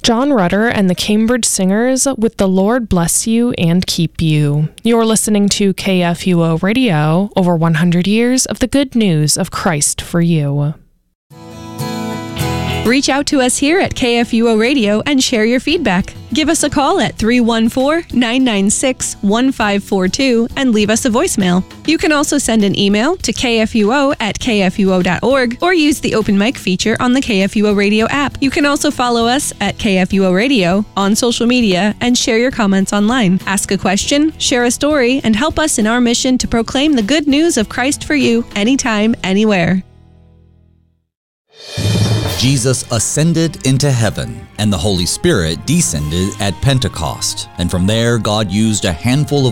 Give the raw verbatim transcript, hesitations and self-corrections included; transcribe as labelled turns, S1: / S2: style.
S1: John Rutter and the Cambridge Singers with The Lord Bless You and Keep You. You're listening to K F U O Radio, over one hundred years of the good news of Christ for you.
S2: Reach out to us here at K F U O Radio and share your feedback. Give us a call at three one four, nine nine six, one five four two and leave us a voicemail. You can also send an email to k f u o at k f u o dot org or use the open mic feature on the K F U O Radio app. You can also follow us at K F U O Radio on social media and share your comments online. Ask a question, share a story, and help us in our mission to proclaim the good news of Christ for you anytime, anywhere.
S3: Jesus ascended into heaven, and the Holy Spirit descended at Pentecost. And from there, God used a handful of